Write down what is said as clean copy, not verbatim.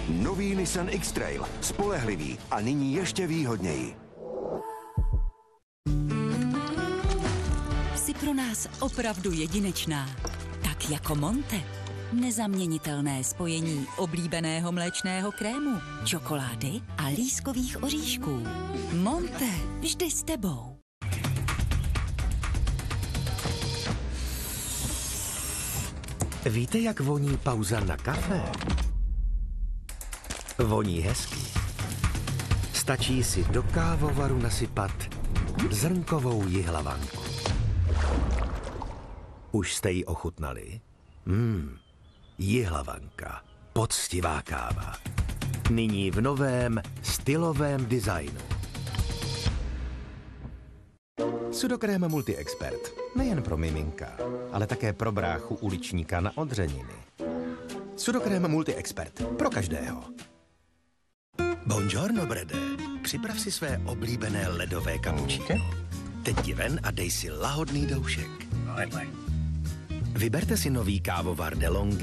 Nový Nissan X-Trail. Spolehlivý a nyní ještě výhodněji. Jsi pro nás opravdu jedinečná. Tak jako Monte. Nezaměnitelné spojení oblíbeného mléčného krému, čokolády a lískových oříšků. Monte, vždy s tebou. Víte, jak voní pauza na kafe? Voní hezky. Stačí si do kávovaru nasypat zrnkovou jihlavanku. Už jste ji ochutnali? Jihlavanka. Poctivá káva. Nyní v novém stylovém designu. Sudokrém Multi-Expert. Nejen pro miminka, ale také pro bráchu uličníka na odřeniny. Sudokrém Multi-Expert. Pro každého. Buongiorno, Brede. Připrav si své oblíbené ledové kapučíno. Teď ti ven a dej si lahodný doušek. Vyberte si nový kávovar DeLonghi